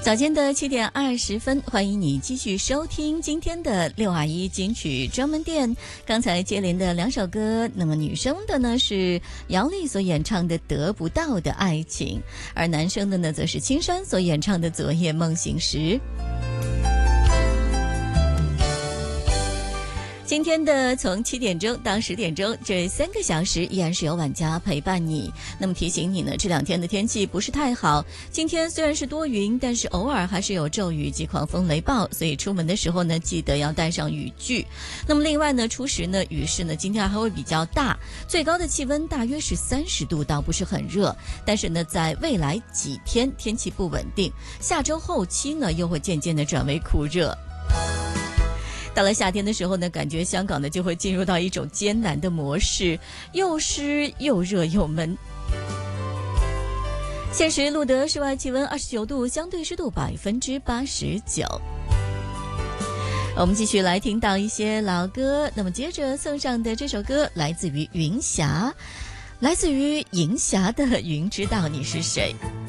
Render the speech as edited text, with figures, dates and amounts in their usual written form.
早间的7:20，欢迎你继续收听今天的621金曲专门店。刚才接连的两首歌，那么女生的呢是姚丽所演唱的《得不到的爱情》，而男生的呢则是青山所演唱的《昨夜梦醒时》。今天的从7点钟到10点钟这3个小时依然是由晚家陪伴你。那么提醒你呢，这2天的天气不是太好。今天虽然是多云，但是偶尔还是有骤雨及狂风雷暴，所以出门的时候呢，记得要带上雨具。那么另外呢，初时呢，雨势呢今天还会比较大，最高的气温大约是30度，倒不是很热。但是呢，在未来几天天气不稳定，下周后期呢又会渐渐的转为酷热。到了夏天的时候呢，感觉香港呢就会进入到一种艰难的模式，又湿又热又闷。现时录得室外气温29度，相对湿度89%。我们继续来听到一些老歌，那么接着送上的这首歌来自于云霞，来自于银霞的《云知道你是谁》。